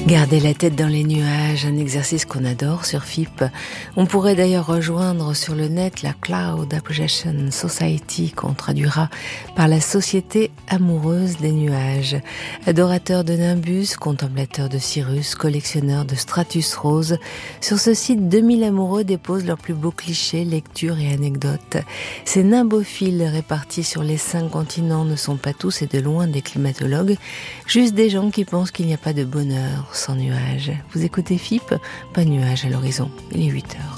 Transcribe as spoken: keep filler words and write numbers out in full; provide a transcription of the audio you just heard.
Garder la tête dans les nuages, un exercice qu'on adore sur F I P. On pourrait d'ailleurs rejoindre sur le net la Cloud Appreciation Society, qu'on traduira par la Société amoureuse des nuages. Adorateur de Nimbus, contemplateur de Cyrus, collectionneur de Stratus Rose, sur ce site, deux mille amoureux déposent leurs plus beaux clichés, lectures et anecdotes. Ces nimbophiles répartis sur les cinq continents ne sont pas tous et de loin des climatologues, juste des gens qui pensent qu'il n'y a pas de bonheur sans nuages. Vous écoutez F I P, pas de nuages à l'horizon, il est huit heures.